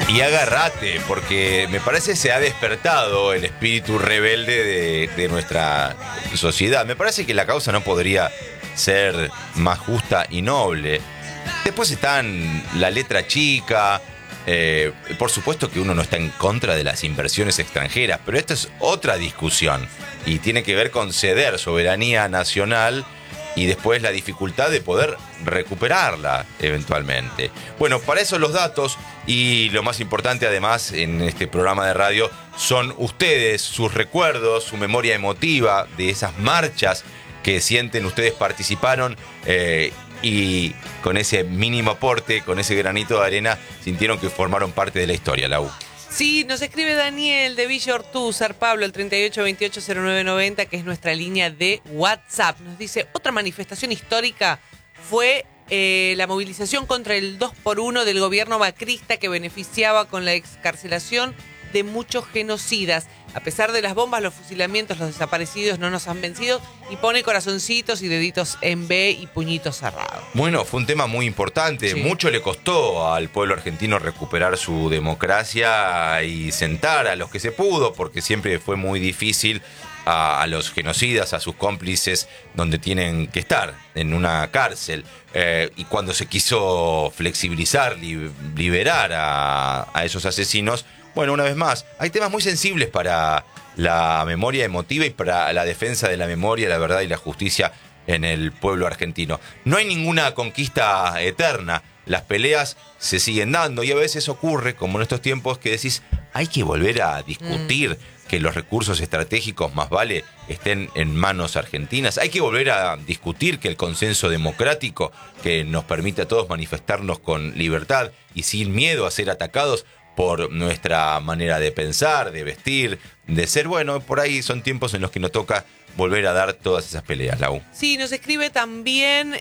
Y agárrate, porque me parece se ha despertado el espíritu rebelde de nuestra sociedad. Me parece que la causa no podría ser más justa y noble. Después están la letra chica. Por supuesto que uno no está en contra de las inversiones extranjeras, pero esta es otra discusión y tiene que ver con ceder soberanía nacional y después la dificultad de poder recuperarla eventualmente. Bueno, para eso los datos y lo más importante además en este programa de radio son ustedes, sus recuerdos, su memoria emotiva de esas marchas que sienten ustedes participaron y con ese mínimo aporte, con ese granito de arena, sintieron que formaron parte de la historia, Lau. Sí, nos escribe Daniel de Villa Ortúzar, Pablo, el 38280990, que es nuestra línea de WhatsApp. Nos dice, otra manifestación histórica fue la movilización contra el 2x1 del gobierno macrista que beneficiaba con la excarcelación de muchos genocidas. A pesar de las bombas, los fusilamientos, los desaparecidos no nos han vencido, y pone corazoncitos y deditos en B y puñitos cerrados. Bueno, fue un tema muy importante. Sí. Mucho le costó al pueblo argentino recuperar su democracia y sentar a los que se pudo, porque siempre fue muy difícil a los genocidas, a sus cómplices, donde tienen que estar, en una cárcel. Y cuando se quiso flexibilizar, liberar a esos asesinos, bueno, una vez más, hay temas muy sensibles para la memoria emotiva y para la defensa de la memoria, la verdad y la justicia en el pueblo argentino. No hay ninguna conquista eterna, las peleas se siguen dando y a veces ocurre, como en estos tiempos, que decís, hay que volver a discutir que los recursos estratégicos más vale estén en manos argentinas. Hay que volver a discutir que el consenso democrático que nos permite a todos manifestarnos con libertad y sin miedo a ser atacados por nuestra manera de pensar, de vestir, de ser, bueno, por ahí son tiempos en los que nos toca volver a dar todas esas peleas, Lau. Sí, nos escribe también,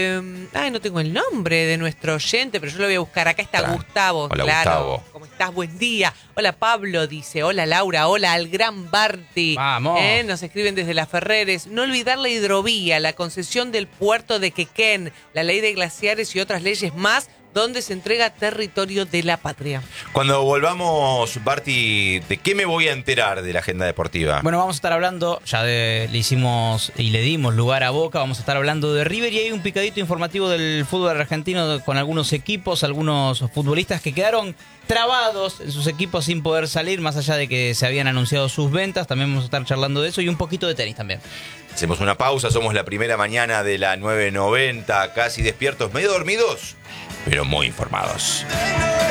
no tengo el nombre de nuestro oyente, pero yo lo voy a buscar. Acá está Gustavo. Hola, claro. Gustavo. ¿Cómo estás? Buen día. Hola, Pablo, dice. Hola, Laura. Hola, al gran Barty. Vamos. Nos escriben desde Las Ferreres. No olvidar la hidrovía, la concesión del puerto de Quequén, la ley de glaciares y otras leyes más, donde se entrega territorio de la patria. Cuando volvamos, Barty, ¿de qué me voy a enterar de la agenda deportiva? Bueno, vamos a estar hablando, le hicimos y le dimos lugar a Boca, vamos a estar hablando de River y hay un picadito informativo del fútbol argentino con algunos equipos, algunos futbolistas que quedaron trabados en sus equipos sin poder salir, más allá de que se habían anunciado sus ventas. También vamos a estar charlando de eso y un poquito de tenis también. Hacemos una pausa, somos la primera mañana de la 9:90, casi despiertos, medio dormidos, pero muy informados.